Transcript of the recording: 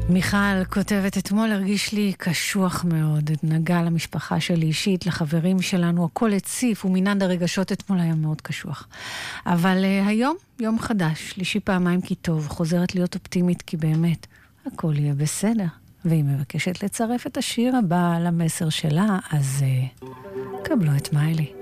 מיכל כותבת, אתמול הרגיש לי קשוח מאוד, נגע למשפחה שלי אישית, לחברים שלנו, הכל הציף, ומנעד הרגשות אתמול היה מאוד קשוח. אבל היום, יום חדש, שלישי פעמיים כי טוב, חוזרת להיות אופטימית כי באמת, הכל יהיה בסדר. והיא מבקשת לצרף את השיר הבא למסר שלה, אז קבלו את מיילי.